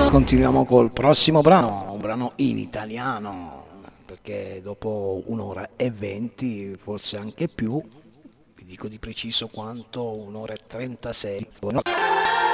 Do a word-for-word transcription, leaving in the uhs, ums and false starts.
continuiamo col prossimo brano, un brano in italiano, perché dopo un'ora e venti, forse anche più, vi dico di preciso quanto, un'ora e trentasei.